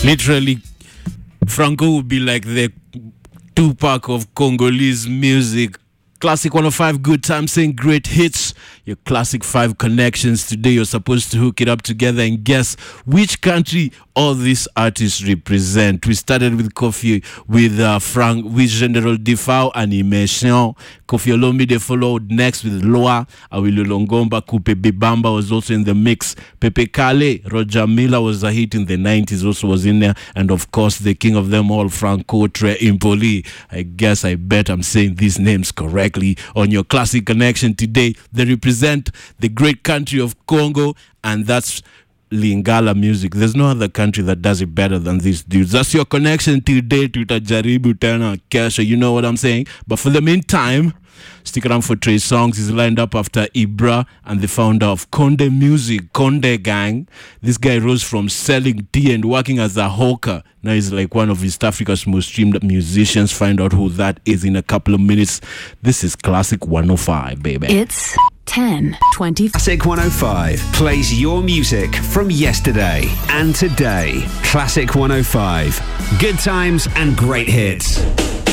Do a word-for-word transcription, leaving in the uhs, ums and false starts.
Literally, Franco would be like the Tupac of Congolese music. Classic one oh five, good time saying great hits. Your Classic five connections. Today you're supposed to hook it up together and guess which country all these artists represent. We started with Kofi, with uh, Frank, with General Defao Animation. Kofi Olomide followed next with Loa. Awilo Longomba, Kupe Bibamba was also in the mix. Pepe Kale, Roger Miller was a hit in the nineties, also was in there. And of course, the king of them all, Franco Tre Impoli. I guess, I bet I'm saying these names correctly on your Classic Connection today. They represent the great country of Congo, and that's Lingala music. There's no other country that does it better than these dudes. That's your connection today to Tajaribu Tena Kesha. You know what I'm saying? But for the meantime, stick around for Trey Songs. He's lined up after Ibra and the founder of Konde Music, Konde Gang. This guy rose from selling tea and working as a hawker. Now he's like one of East Africa's most streamed musicians. Find out who that is in a couple of minutes. This is Classic one oh five, baby. It's ten twenty. Classic one oh five plays your music from yesterday and today. Classic one oh five. Good times and great hits.